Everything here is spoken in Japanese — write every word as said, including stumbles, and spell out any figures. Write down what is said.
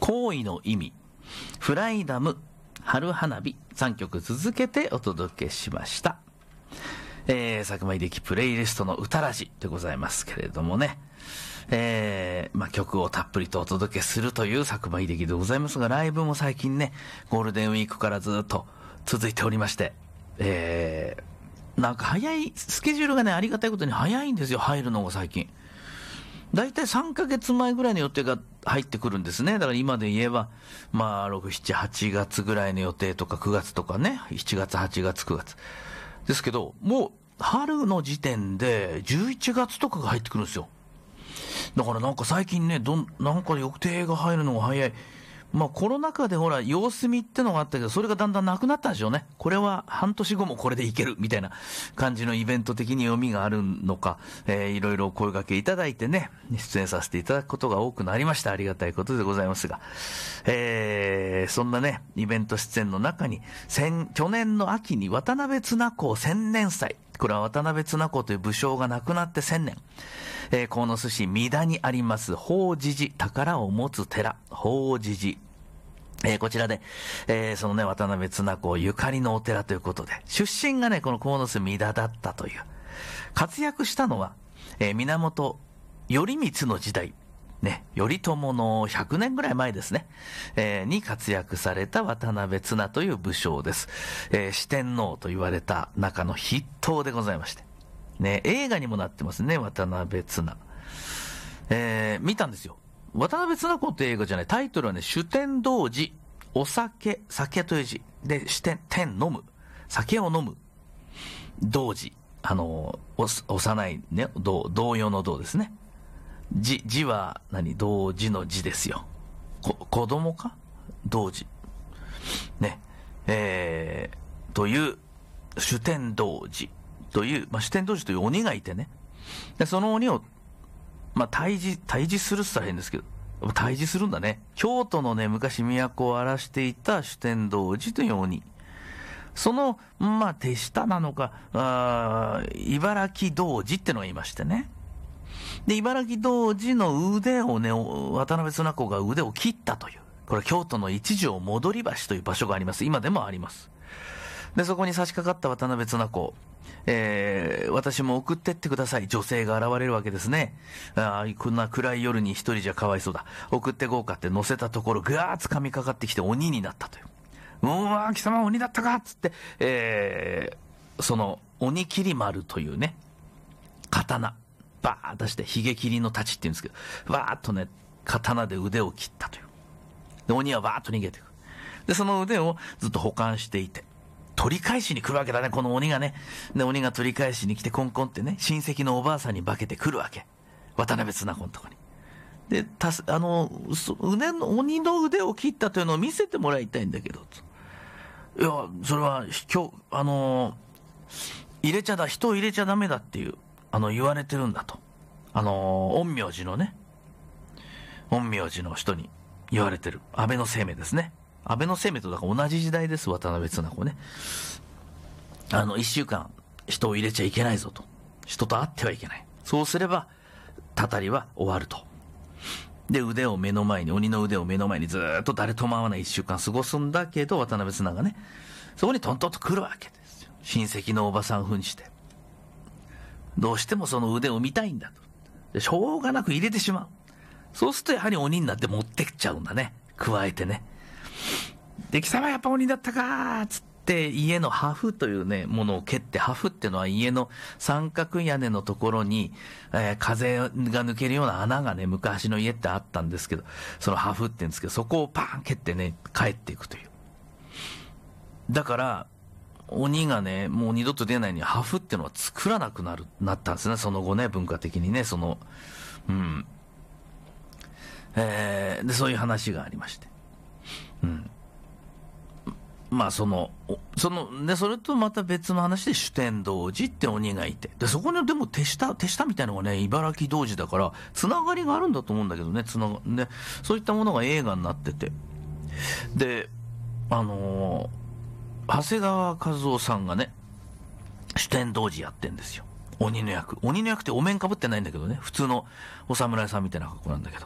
行為の意味、フライダム、春花火、さんきょく続けてお届けしました。えー、佐久間秀樹プレイリストの歌ラジでございますけれどもね、えー、まあ、曲をたっぷりとお届けするという佐久間秀樹でございますが、ライブも最近ね、ゴールデンウィークからずっと続いておりまして、えー、なんか早い、スケジュールがね、ありがたいことに早いんですよ、入るのが最近。だいたいさんかげつまえぐらいの予定が入ってくるんですね。だから今で言えば、まあ、ろく、しち、はちがつぐらいの予定とか、くがつとかね、しちがつ、はちがつ、くがつ。ですけど、もう、春の時点でじゅういちがつとかが入ってくるんですよ。だからなんか最近ね、どん、なんか予定が入るのが早い。まあコロナ禍でほら、様子見ってのがあったけど、それがだんだんなくなったんでしょうね。これは半年後もこれでいけるみたいな感じのイベント的に読みがあるのか、えー、いろいろお声掛けいただいてね、出演させていただくことが多くなりました。ありがたいことでございますが。えー、そんなね、イベント出演の中に、先、去年の秋に渡辺綱公千年祭。これは渡辺綱公という武将が亡くなって千年。えー、鴻巣市三田にあります、法持寺、宝を持つ寺、法持寺。えー、こちらで、えー、そのね、渡辺綱公ゆかりのお寺ということで、出身がね、この鴻巣三田だったという。活躍したのは、えー、源頼光の時代、ね、頼朝のひゃくねんぐらい前ですね、えー、に活躍された渡辺綱という武将です。えー、四天王と言われた中の筆頭でございまして。ね、映画にもなってますね、渡辺綱。えー、見たんですよ。渡辺綱公って映画じゃない。タイトルはね、酒天童子。お酒、酒という字。で、酒天、天飲む。酒を飲む。童子。あの、お幼いね、童、童謡の童ですね。字、字は何、童子の字ですよ。こ、子供か童子。ね。えー、という、酒天童子。という、まあ、酒天童子という鬼がいてね。で、その鬼を、まあ、退治、退治するって言ったら変ですけど、退治するんだね。京都のね、昔都を荒らしていた酒天童子という鬼。その、まあ、手下なのか、あ茨城童子ってのがいましてね。で、茨城童子の腕をね、渡辺綱公が腕を切ったという。これ京都の一条戻り橋という場所があります。今でもあります。で、そこに差し掛かった渡辺綱公。えー、私も送ってってください。女性が現れるわけですね。ああ、こんな暗い夜に一人じゃかわいそうだ。送ってこうかって乗せたところ、ぐわー掴みかかってきて鬼になったという。うわー、貴様鬼だったかっつって、えー、その、鬼切丸というね、刀、バーッ出して、ひげ切りの太刀って言うんですけど、わーっとね、刀で腕を切ったという。で、鬼はわーっと逃げていく。で、その腕をずっと保管していて、取り返しに来るわけだね、この鬼がね。で、鬼が取り返しに来て、コンコンってね、親戚のおばあさんに化けてくるわけ。渡辺綱公のとこに。で、たす、あの、腕の、鬼の腕を切ったというのを見せてもらいたいんだけど。いや、それは、今日、あの、入れちゃだ、人を入れちゃダメだっていう、あの、言われてるんだと。あの、陰陽師のね、陰陽師の人に言われてる。安倍の生命ですね。安倍の生命とだから同じ時代です、渡辺綱公ね。あの、一週間、人を入れちゃいけないぞと。人と会ってはいけない。そうすれば、たたりは終わると。で、腕を目の前に、鬼の腕を目の前にずーっと誰とも会わない一週間過ごすんだけど、渡辺綱がね、そこにトントンと来るわけですよ。親戚のおばさん扮して。どうしてもその腕を見たいんだと。で、しょうがなく入れてしまう。そうするとやはり鬼になって持ってっちゃうんだね。加えてね。で、貴様やっぱ鬼だったかーつって家の破風というね、ものを蹴って、破風ってのは家の三角屋根のところに、えー、風が抜けるような穴がね、昔の家ってあったんですけど、その破風って言うんですけど、そこをパーン蹴ってね、帰っていくという。だから、鬼がね、もう二度と出ないように破風ってのは作らなくなる、なったんですね、その後ね、文化的にね、その、うん。えー、で、そういう話がありまして。うん。まあその、その、で、それとまた別の話で酒天童子って鬼がいて。で、そこにでも手下、手下みたいなのがね、茨城童子だから、つながりがあるんだと思うんだけどね、つなが、ね、そういったものが映画になってて。で、あのー、長谷川和夫さんがね、酒天童子やってんですよ。鬼の役。鬼の役ってお面かぶってないんだけどね。普通のお侍さんみたいな格好なんだけど。